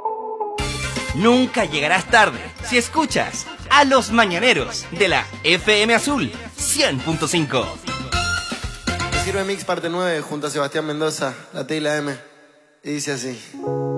Nunca llegarás tarde si escuchas a Los Mañaneros de la FM Azul 100.5. Me sirve Mix parte 9 junto a Sebastián Mendoza, la T y la M. Y dice así.